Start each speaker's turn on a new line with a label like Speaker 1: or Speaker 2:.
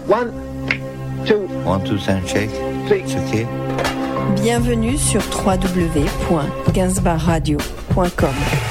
Speaker 1: One, two,
Speaker 2: shake.
Speaker 1: three.
Speaker 2: It's okay.
Speaker 3: Bienvenue sur www.gainsbourgradio.com.